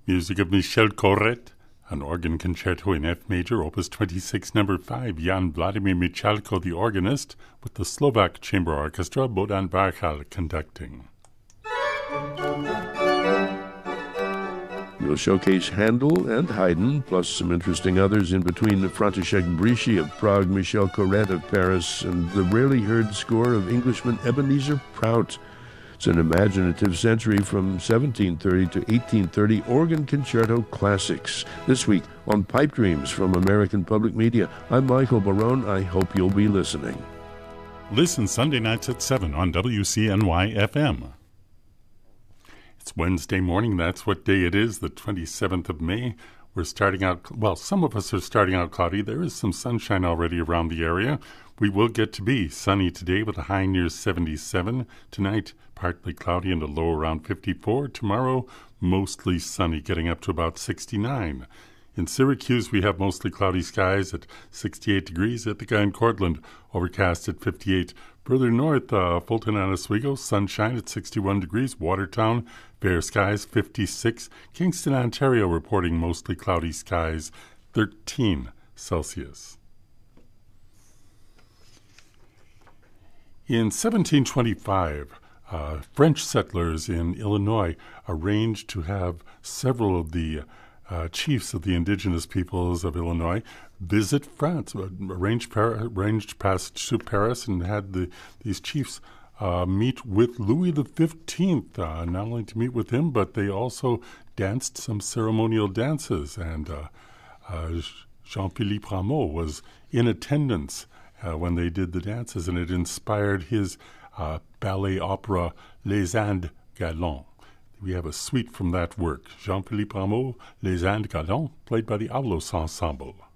Music of Michel Corret, an organ concerto in F major, Opus 26, number 5, Jan Vladimir Michalko, the organist, with the Slovak Chamber Orchestra, Bohdan Barchal conducting. We'll showcase Handel and Haydn, plus some interesting others in between František Bríši of Prague, Michel Corret of Paris, and the rarely heard score of Englishman Ebenezer Prout. It's an imaginative century from 1730 to 1830 organ concerto classics. This week on Pipe Dreams from American Public Media, I'm Michael Barone. I hope you'll be listening. Listen Sunday nights at 7 on WCNY-FM. It's Wednesday morning. That's what day it is, the 27th of May. We're starting out, well, some of us are starting out cloudy. There is some sunshine already around the area. We will get to be sunny today with a high near 77. Tonight, partly cloudy and a low around 54. Tomorrow, mostly sunny, getting up to about 69. In Syracuse, we have mostly cloudy skies at 68 degrees. Ithaca and Cortland, overcast at 58. Further north, Fulton and Oswego, sunshine at 61 degrees. Watertown, fair skies, 56. Kingston, Ontario, reporting mostly cloudy skies, 13 Celsius. In 1725, French settlers in Illinois arranged to have several of the chiefs of the indigenous peoples of Illinois visit France, arranged passage to Paris, and had these chiefs meet with Louis XV, not only to meet with him, but they also danced some ceremonial dances, and Jean-Philippe Rameau was in attendance when they did the dances, and it inspired his ballet opera Les Indes Galants. We have a suite from that work. Jean-Philippe Rameau, Les Indes Galants, played by the Aulos Ensemble.